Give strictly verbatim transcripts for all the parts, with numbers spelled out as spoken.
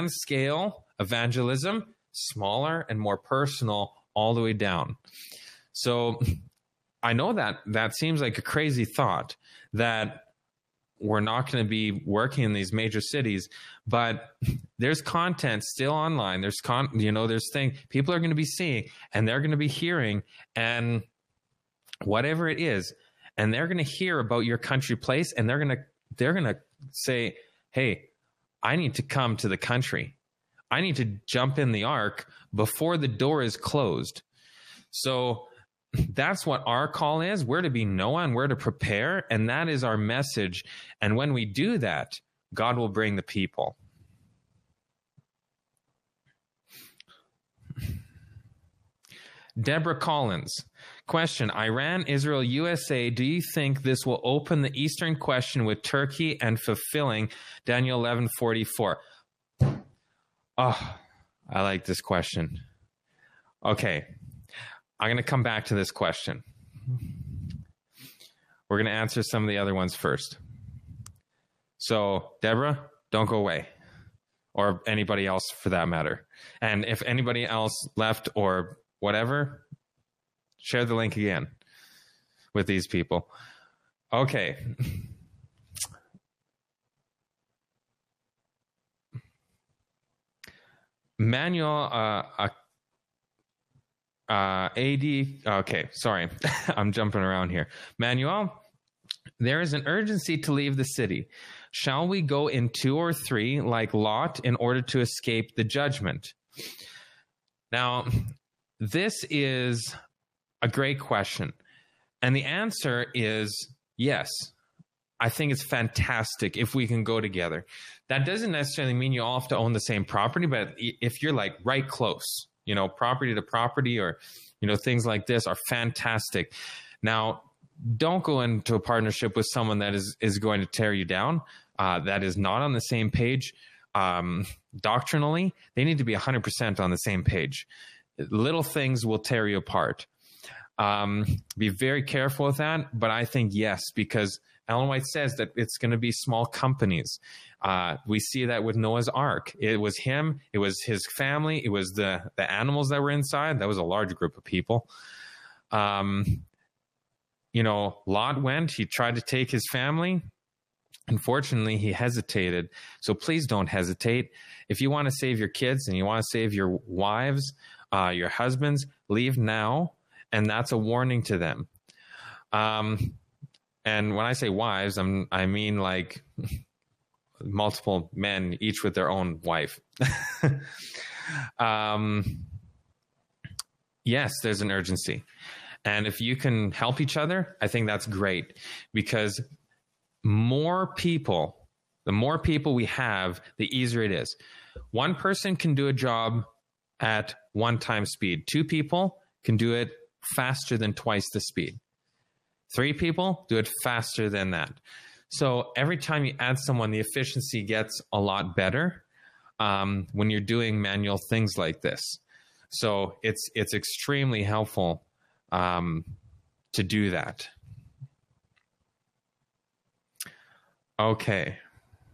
grand scale evangelism, smaller and more personal all the way down. So I know that that seems like a crazy thought, that we're not going to be working in these major cities, but there's content still online. There's con, you know, there's things people are going to be seeing and they're going to be hearing, and whatever it is, and they're going to hear about your country place, and they're going to, they're going to say, hey, I need to come to the country. I need to jump in the ark before the door is closed. So that's what our call is. We're to be Noah and we're to prepare. And that is our message. And when we do that, God will bring the people. Deborah Collins. Question, Iran, Israel, U S A, do you think this will open the Eastern question with Turkey and fulfilling Daniel eleven forty-four? Oh, I like this question. Okay, I'm going to come back to this question. We're going to answer some of the other ones first. So, Deborah, don't go away, or anybody else for that matter. And if anybody else left or whatever, share the link again with these people. Okay. Manuel uh, uh, A D. Okay, sorry. I'm jumping around here. Manuel, there is an urgency to leave the city. Shall we go in two or three like Lot in order to escape the judgment? Now, this is a great question. And the answer is yes. I think it's fantastic if we can go together. That doesn't necessarily mean you all have to own the same property, but if you're like right close, you know, property to property, or, you know, things like this are fantastic. Now, don't go into a partnership with someone that is, is going to tear you down, uh, that is not on the same page. Um, doctrinally, they need to be one hundred percent on the same page. Little things will tear you apart. Um, be very careful with that. But I think yes, because Ellen White says that it's going to be small companies. Uh, we see that with Noah's Ark. It was him. It was his family. It was the, the animals that were inside. That was a large group of people. Um, you know, Lot went. He tried to take his family. Unfortunately, he hesitated. So please don't hesitate. If you want to save your kids and you want to save your wives, uh, your husbands, leave now. And that's a warning to them. Um, and when I say wives, I'm, I mean like multiple men, each with their own wife. um, yes, there's an urgency. And if you can help each other, I think that's great, because more people, the more people we have, the easier it is. One person can do a job at one time speed. Two people can do it faster than twice the speed. Three people do it faster than that. So every time you add someone, the efficiency gets a lot better um, when you're doing manual things like this. So it's it's extremely helpful um, to do that. Okay.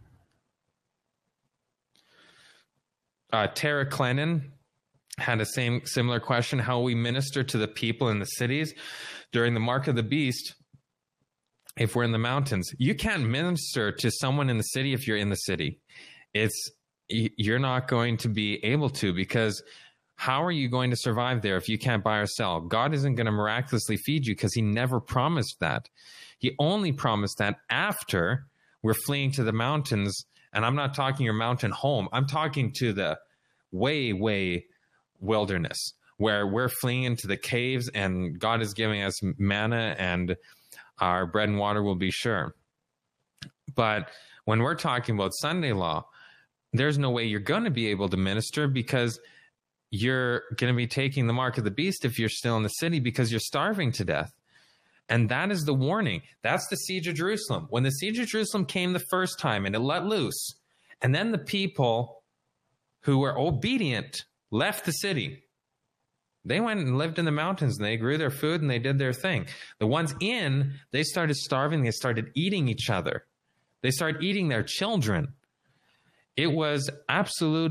Uh, Tara Clennon had a same similar question: how we minister to the people in the cities during the mark of the beast if we're in the mountains. You can't minister to someone in the city if you're in the city. It's you're not going to be able to, because how are you going to survive there if you can't buy or sell? God isn't going to miraculously feed you, because he never promised that. He only promised that after we're fleeing to the mountains. And I'm not talking your mountain home. I'm talking to the way, way wilderness, where we're fleeing into the caves and God is giving us manna and our bread and water will be sure. But when we're talking about Sunday law, there's no way you're going to be able to minister, because you're going to be taking the mark of the beast if you're still in the city, because you're starving to death. And that is the warning. That's the siege of Jerusalem. When the siege of Jerusalem came the first time and it let loose, and then the people who were obedient left the city. They went and lived in the mountains and they grew their food and they did their thing. The ones in, they started starving. They started eating each other. They started eating their children. It was absolute